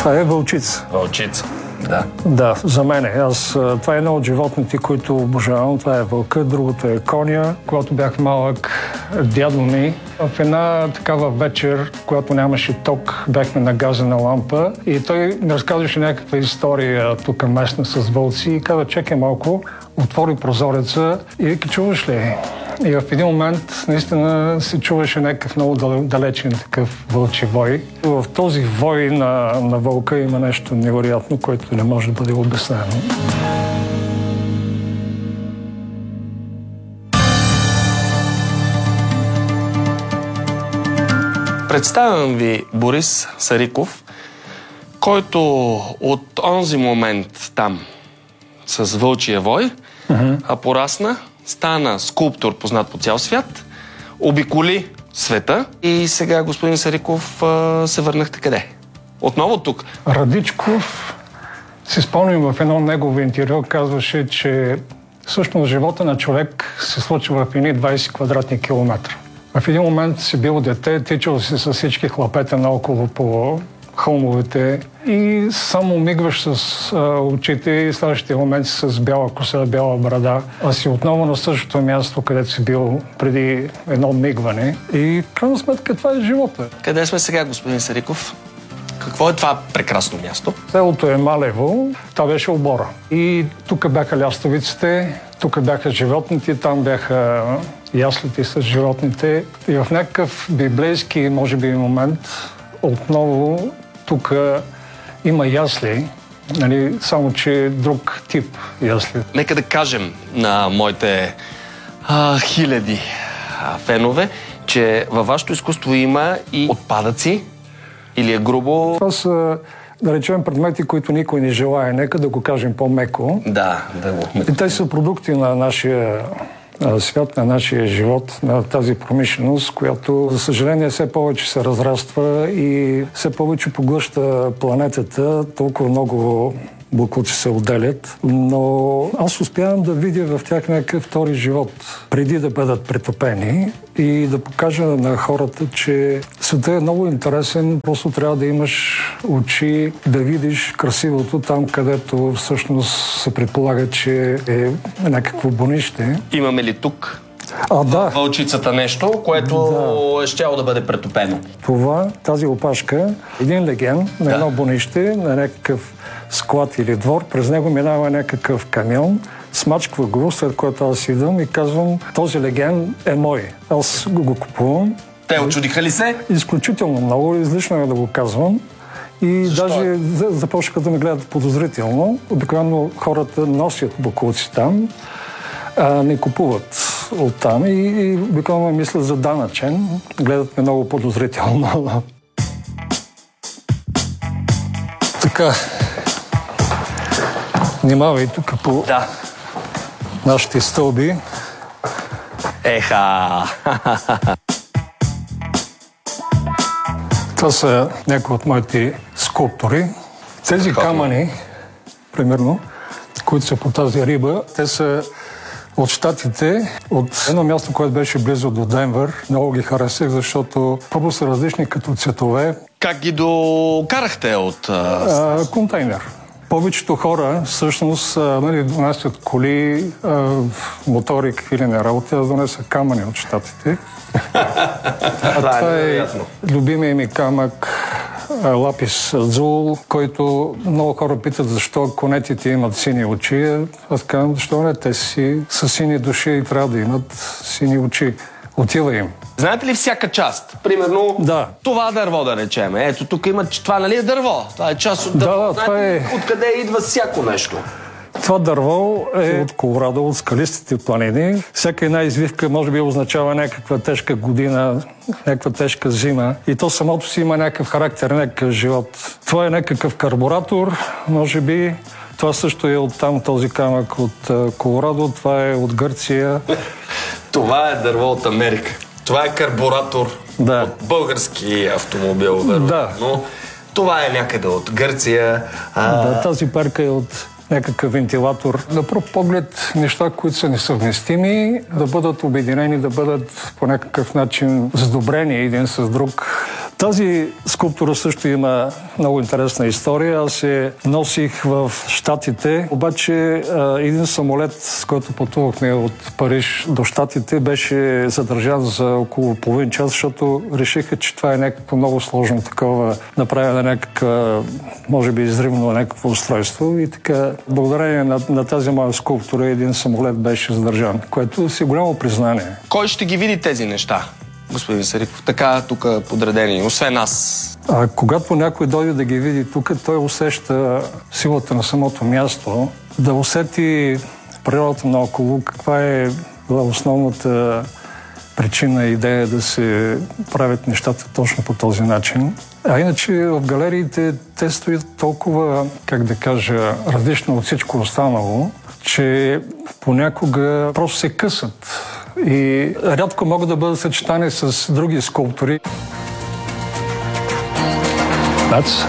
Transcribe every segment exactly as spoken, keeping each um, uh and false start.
Това е вълчица. Вълчица, да. Да, за мен. Аз, това е едно от животните, които обожавам. Това е вълка, другото е коня. Когато бях малък, дядо ми в една такава вечер, когато нямаше ток, бяхме на газена лампа и той ми разказваше някаква история тук местна с вълци и каза, чекай малко, отвори прозореца и вика, чуваш ли? И в един момент наистина се чуваше някакъв много далечен такъв вълчи вой. В този вой на, на вълка има нещо невероятно, което не може да бъде обяснено. Представям ви Борис Сариков, който от онзи момент там с вълчия вой, uh-huh. а порасна, стана скулптор, познат по цял свят, обиколи света и сега, господин Сариков, се върнахте къде? Отново тук. Радичков, си спомням в едно негово интервю, казваше, че всъщност живота на човек се случва в едни двайсет квадратни километра. В един момент си бил дете, тичал си с всички хлапета наоколо по хълмовете и само мигваш с а, очите и в следващия момент си с бяла коса, бяла брада, а си отново на същото място, където си бил преди едно мигване. И в крайна сметка това е живота. Къде сме сега, господин Сариков? Какво е това прекрасно място? Селото е Малево, това беше обора. И тук бяха лястовиците, тук бяха животните, там бяха яслите с животните. И в някакъв библейски, може би, момент отново тук има ясли, нали, само че друг тип ясли. Нека да кажем на моите а, хиляди а, фенове, че във вашето изкуство има и отпадъци, или е грубо... Това са, да речем, предмети, които никой не желае. Нека да го кажем по-меко. Да, да го... И те са продукти на нашия свят, на нашия живот, на тази промишленост, която, за съжаление, все повече се разраства и все повече поглъща планетата. Толкова много буклуци се отделят, но аз успявам да видя в тях някакъв втори живот, преди да бъдат претопени и да покажа на хората, че светът е много интересен, просто трябва да имаш очи, да видиш красивото там, където всъщност се предполага, че е някакво бонище. Имаме ли тук А, да. вълчицата нещо, което да. е щяло да бъде претопено? Това, тази опашка, един леген на едно да. бонище, на някакъв склад или двор, през него минава някакъв камион, смачква го, след което аз идвам и казвам, този леген е мой. Аз го, го купувам. Те очудиха ли се? Изключително много, излишно е да го казвам. И защо? Даже започнаха да ме гледат подозрително. Обикновено хората носят боклуци там, а не купуват оттам и, и обикновено мислят за данъчен. Гледат ме много подозрително. Така. Внимавай тук по да. нашите стълби. Еха! Това са някои от моите скулптури. Тези камъни, примерно, които са по тази риба, те са от щатите, от едно място, което беше близо до Денвър. Много ги харесах, защото първо са различни като цветове. Как ги докарахте от... А, контейнер. Повечето хора всъщност нали, донасят коли, а, мотори, какви ли не работи, аз донеса камъни от щатите. А това е любимия ми камък лапис азул, който много хора питат защо конетите имат сини очи. Аз казвам, защо не, те си са сини души и трябва да имат сини очи. Отива им. Знаете ли всяка част? Примерно да. това дърво, да речем. Ето тук има, това нали е дърво? Това е част от дърво. Да, Знаете това е... откъде идва всяко нещо? Това дърво е от Колорадо, от скалистите планини. Всяка една извивка може би означава някаква тежка година, някаква тежка зима. И то самото си има някакъв характер, някакъв живот. Това е някакъв карбуратор, може би. Това също е от там, този камък от Колорадо. Това е от Гърция. Това е дърво от Америка. Това е карбуратор да. от български автомобил, вероятно. Да. Но това е някъде от Гърция. А... Да, тази парка е от някакъв вентилатор. На пръв поглед неща, които са несъвместими, да бъдат обединени, да бъдат по някакъв начин сдобрени един с друг. Тази скулптура също има много интересна история. Аз се носих в Щатите, обаче един самолет, с който пътувахме от Париж до Щатите, беше задържан за около половин час, защото решиха, че това е някакво много сложно такова, направено някаква, може би изривно някакво устройство. И така, благодарение на, на тази моя скулптура, един самолет беше задържан, което си голямо признание. Кой ще ги види тези неща, господин Сариков? Така тук подредени, освен нас. А когато някой дойде да ги види тук, той усеща силата на самото място, да усети природата наоколо, каква е била основната причина и идея да се правят нещата точно по този начин. А иначе в галериите те стоят толкова, как да кажа, различно от всичко останало, че понякога просто се късат и рядко могат да бъдат съчетани с други скулптури. That's...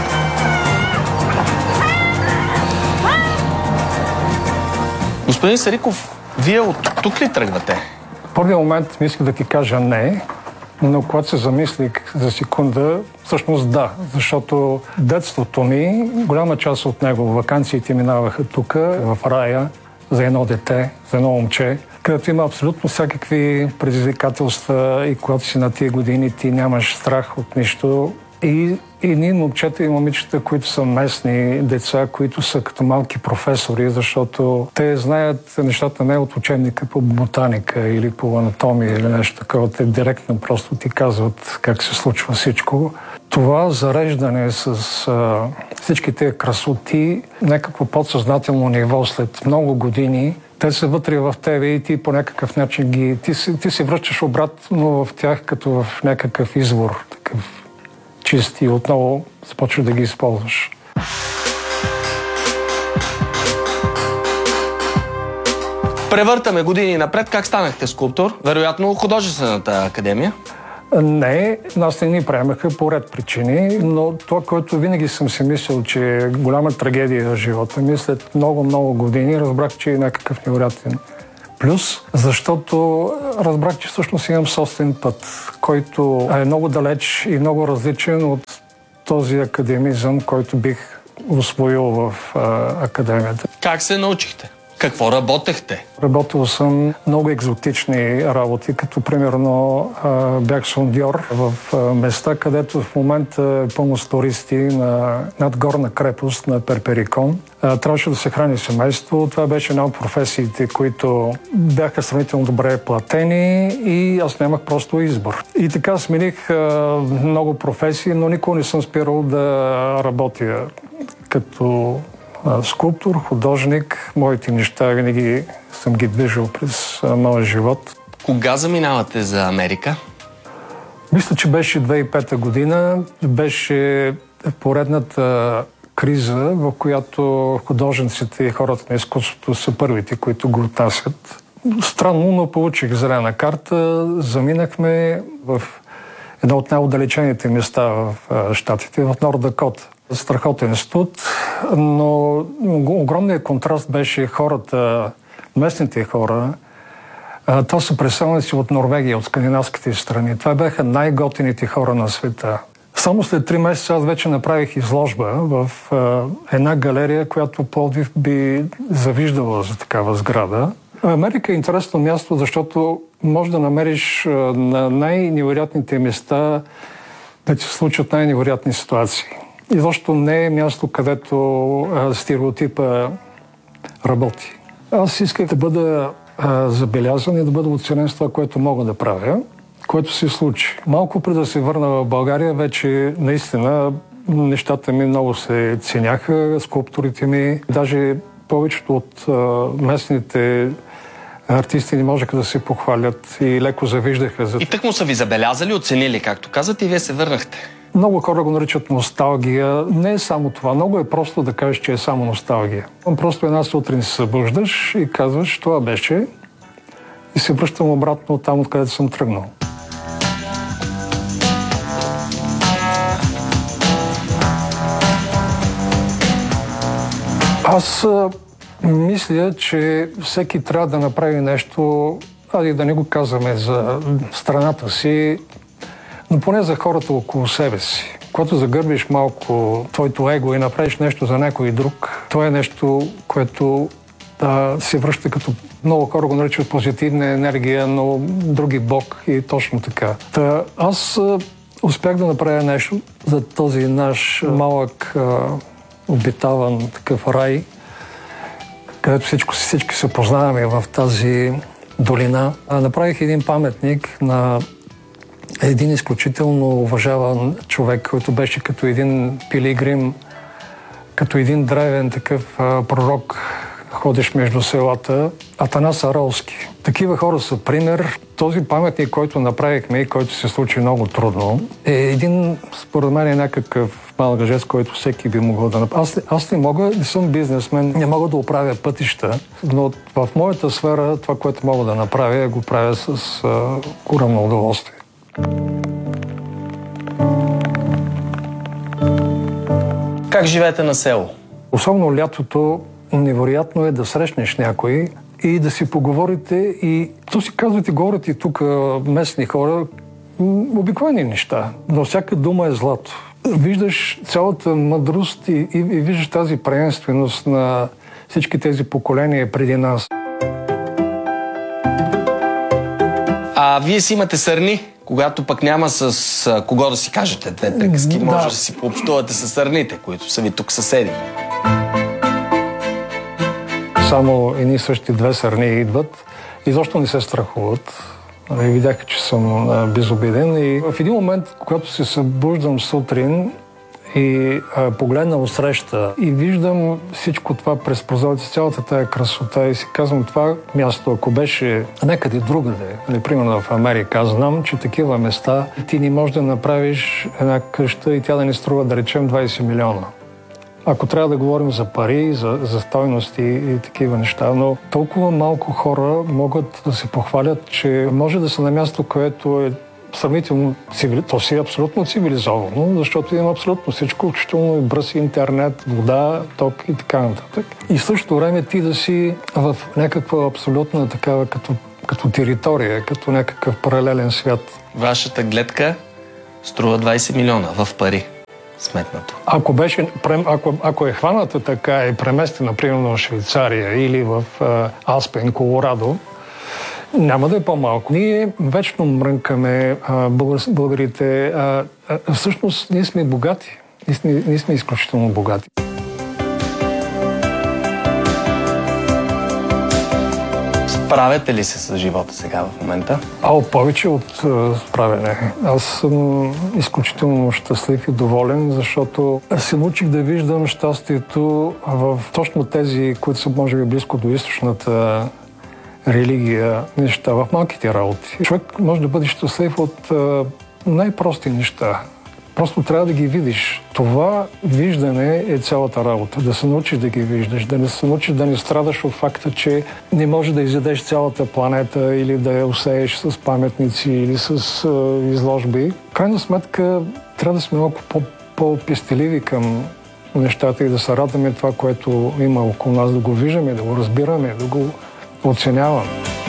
Господин Сариков, вие от тук ли тръгвате? В първия момент мислих да ти кажа не, но когато се замислих за секунда, всъщност да, защото детството ми, голяма част от него, ваканциите минаваха тук, в рая, за едно дете, за едно момче, където има абсолютно всякакви предизвикателства и когато си на тия години ти нямаш страх от нищо. И едни момчета и момичета, които са местни деца, които са като малки професори, защото те знаят нещата не от учебника по ботаника или по анатомия или нещо такова. Те директно просто ти казват как се случва всичко. Това зареждане с а, всички тези красоти, някакво подсъзнателно ниво след много години, те са вътре в тебе и ти по някакъв начин ги... Ти, ти се връщаш обратно в тях като в някакъв извор, такъв чист и отново започваш да ги използваш. Превъртаме години напред. Как станахте скулптор? Вероятно художествената академия? Не, нас не ни приемаха по ред причини, но това, което винаги съм си мислил, че е голяма трагедия в живота ми, след много-много години разбрах, че е някакъв невероятен плюс, защото разбрах, че всъщност имам собствен път, който е много далеч и много различен от този академизъм, който бих усвоил в а, академията. Как се научихте? Какво работехте? Работил съм много екзотични работи, като примерно а, бях сондьор в а, места, където в момента е пълно с туристи на надгорна крепост на Перперикон. А, трябваше да се храни семейство. Това беше една от професиите, които бяха сравнително добре платени и аз нямах просто избор. И така смених а, много професии, но никога не съм спирал да работя като скулптор, художник. Моите неща винаги съм ги движил през моя живот. Кога заминавате за Америка? Мисля, че беше две хиляди и пета година. Беше поредната криза, в която художниците и хората на изкуството са първите, които го отнасят. Странно, но получих зелена карта. Заминахме в едно от най-отдалечените места в Щатите, в Норт Дакота. Страхотен институт, но огромният контраст беше хората, местните хора. Това са преселници от Норвегия, от скандинавските страни. Това бяха най-готините хора на света. Само след три месеца аз вече направих изложба в една галерия, която Пловдив би завиждала за такава сграда. Америка е интересно място, защото може да намериш на най-невероятните места да се случат най-невероятни ситуации. И защо не е място, където а, стереотипа работи. Аз исках да бъда а, забелязан и да бъда оценен с това, което мога да правя, което се случи. Малко преди да се върна в България, вече наистина нещата ми много се ценяха, скулптурите ми. Даже повечето от а, местните артисти не можеха да се похвалят и леко завиждаха. За... И тък му са ви забелязали, оценили, както казвате, и вие се върнахте. Много хора го наричат носталгия. Не е само това. Много е просто да кажеш, че е само носталгия. Просто една сутрин се събуждаш и казваш, това беше, и се връщам обратно там, откъдето съм тръгнал. Аз мисля, че всеки трябва да направи нещо, а и да не го казваме за страната си, но поне за хората около себе си. Когато загърбиш малко твоето его и направиш нещо за някой друг, това е нещо, което да, се връща като много хора го наричат позитивна енергия, но други бог и точно така. Та, аз а, успях да направя нещо за този наш малък а, обитаван такъв рай, където всичко, всички се познаваме в тази долина. А, направих един паметник на един изключително уважаван човек, който беше като един пилигрим, като един древен такъв а, пророк, ходиш между селата, Атанас Аролски. Такива хора са пример. Този паметник, който направихме и който се случи много трудно, е един, според мен, е някакъв малък жест, който всеки би могъл да направи. Аз, аз не мога, не съм бизнесмен, не мога да оправя пътища, но в моята сфера това, което мога да направя, го правя с а, голямо удоволствие. Как живеете на село? Особено лятото, невероятно е да срещнеш някой и да си поговорите и то си казвате, говорят и тук местни хора, обикновени неща, но всяка дума е злато. Виждаш цялата мъдрост и, и, и виждаш тази приемственост на всички тези поколения преди нас. А вие си имате сърни, когато пък няма с а, кого да си кажете две приказки, може да. да си пообщувате с сърните, които са ви тук съседи. Само едни същи две сърни идват и защо не се страхуват. И видяха, че съм безобиден. И в един момент, когато се събуждам сутрин и а, погледна отсреща и виждам всичко това през прозореца, цялата тая красота и си казвам, това място, ако беше някъде другаде, или примерно в Америка, аз знам, че такива места ти не можеш да направиш една къща и тя да не струва, да речем, двайсет милиона. Ако трябва да говорим за пари, за, за стойности и такива неща, но толкова малко хора могат да се похвалят, че може да са на място, което е сравнително цивили... то си е абсолютно цивилизовано, защото има абсолютно всичко, включително и бърз интернет, вода, ток и така нататък. И в същото време ти да си в някаква абсолютна такава като, като територия, като някакъв паралелен свят. Вашата гледка струва двайсет милиона в пари. Сметнато. Ако, беше, ако, ако е хваната така и преместена, примерно в Швейцария или в Аспен, Колорадо, няма да е по-малко. Ние вечно мрънкаме а, българ, българите. А, а, всъщност ние сме богати. Ние сме, ние сме изключително богати. Справяте ли се с живота сега в момента? А, повече от а, справяне. Аз съм изключително щастлив и доволен, защото се научих да виждам щастието в точно тези, които са може би близко до източната религия, неща, в малките работи. Човек може да бъде щастлив от а, най-прости неща. Просто трябва да ги видиш. Това виждане е цялата работа. Да се научиш да ги виждаш, да не се научиш да не страдаш от факта, че не можеш да изядеш цялата планета или да я усееш с паметници или с а, изложби. В крайна сметка трябва да сме малко по-пестеливи към нещата и да се радваме това, което има около нас, да го виждаме, да го разбираме, да го оценявам.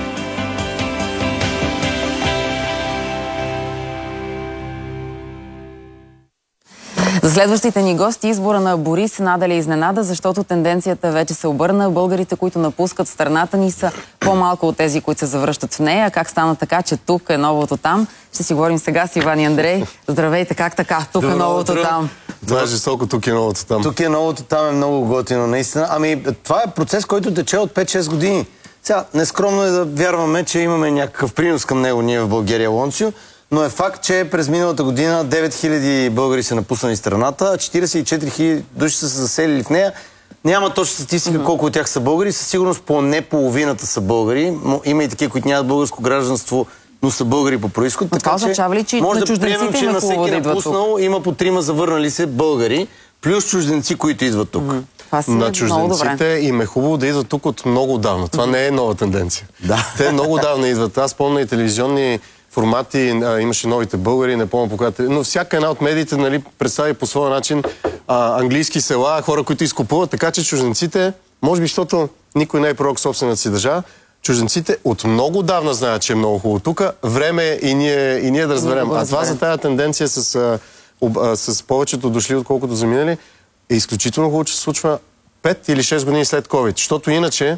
За следващите ни гости избора на Борис надали изненада, защото тенденцията вече се обърна. Българите, които напускат страната ни, са по-малко от тези, които се завръщат в нея. Как стана така, че тук е новото там? Ще си говорим сега с Иван и Андрей. Здравейте, как така? Тук Добро, е новото утро. Там. Това е жестоко, тук е новото там. Тук е новото там, е много готино, наистина. Ами, това е процес, който тече от пет-шест години. Сега, нескромно е да вярваме, че имаме някакъв принос към него ние в България Лонцио, но е факт, че през миналата година девет хиляди българи са напуснали страната, а четирийсет и четири хиляди души са се заселили в нея. Няма точна статистика колко от тях са българи, със сигурност поне половината са българи. Има и такива, които нямат българско гражданство, но са българи по происход. Така означава ли, че може на да приемем, че на всеки напуснал има по трима завърнали се българи, плюс чужденци, които идват тук. Mm-hmm. На чужденците им е хубаво да идват тук от много давна. Това mm-hmm. не е нова тенденция. Да. Те много давна идват. Аз помня и телевизионни формати, а, имаше новите българи, не помня по която. Но всяка една от медиите, нали, представи по своя начин а, английски села, хора, които изкупуват, така че чужденците, може би, защото никой не е пророк собствената си държава, Чужденците от много давна знаят, че е много хубаво тук. Време е и ние, и ние да разберем. А това за тази тенденция с, а, об, а, с повечето дошли, отколкото заминали, е изключително хубаво, че се случва пет или шест години след COVID. Защото иначе,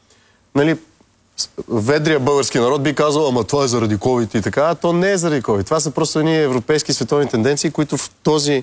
нали, ведрия български народ би казал, ама това е заради COVID и така, а то не е заради COVID. Това са просто едни европейски световни тенденции, които в този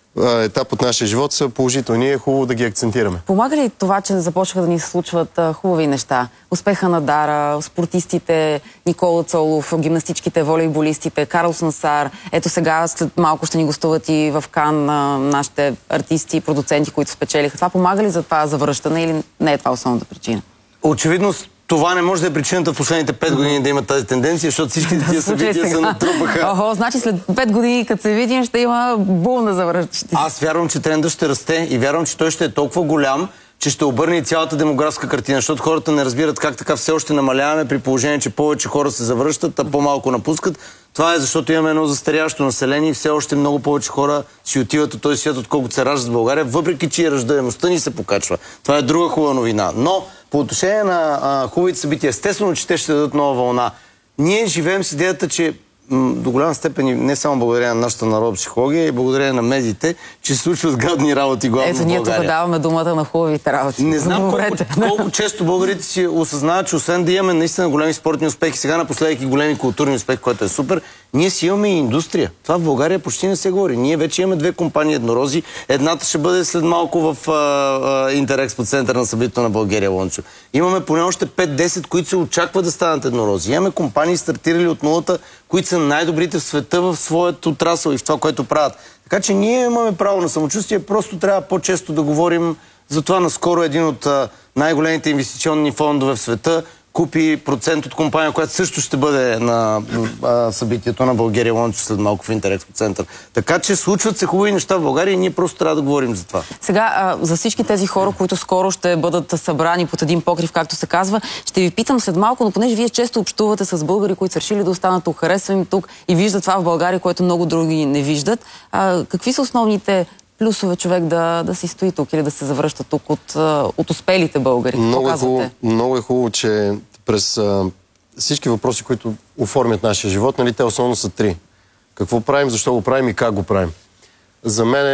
етап от нашия живот са положителни. Е хубаво да ги акцентираме. Помага ли това, че започнаха да ни се случват а, хубави неща? Успеха на Дара, спортистите, Никола Цолов, гимнастичките, волейболистите, Карлсон Сар. Ето сега след малко ще ни гостуват и в Кан а, нашите артисти и продуценти, които спечелиха. Това помага ли за това завръщане или не е това основната причина? Очевидно това не може да е причината в последните пет години да има тази тенденция, защото всички тия събития се натрупаха. Охо, значи след пет години, като се видим, ще има бул на завръщащи. Аз вярвам, че трендът ще расте и вярвам, че той ще е толкова голям, че ще обърне и цялата демографска картина, защото хората не разбират как така все още намаляваме при положение, че повече хора се завръщат, а по-малко напускат. Това е защото имаме едно застаряващо население и все още много повече хора си отиват от този свят, отколкото се раждат в България, въпреки че раждаемостта ни се покачва. Това е друга хубава новина. Но по отношение на а, хубавите събития, естествено, че те ще дадат нова вълна. Ние живеем с идеята, че до голяма степен не само благодарение на нашата народопсихология и благодарение на медиите, че се случват гадни работи главно в България. Ето, ние тук даваме думата на хубавите работи. Не знам колко, колко често българите си осъзнават, че освен да имаме наистина големи спортни успехи, сега напоследък и големи културни успехи, което е супер, ние си имаме и индустрия. Това в България почти не се говори. Ние вече имаме две компании еднорози. Едната ще бъде след малко в Интерекспо център на събитието на България Лончо. Имаме поне още пет-десет, които се очакват да станат еднорози. Имаме компании стартирали от нулата, които са най-добрите в света в своят отрасъл и в това, което правят. Така че ние имаме право на самочувствие, просто трябва по-често да говорим за това. Наскоро един от най-големите инвестиционни фондове в света купи процент от компания, която също ще бъде на а, събитието на България Лончо след малко в Интерекспо център. Така че случват се хубави неща в България и ние просто трябва да говорим за това. Сега, а, за всички тези хора, които скоро ще бъдат събрани под един покрив, както се казва, ще ви питам след малко, но понеже вие често общувате с българи, които са решили да останат тук, харесва им тук и виждат това в България, което много други не виждат. А, какви са основните плюсове човек да, да си стои тук или да се завръща тук от, от успелите българи? Много е, хубаво, много е хубаво, че през а, всички въпроси, които оформят нашия живот, нали, те основно са три. Какво правим, защо го правим и как го правим. За мен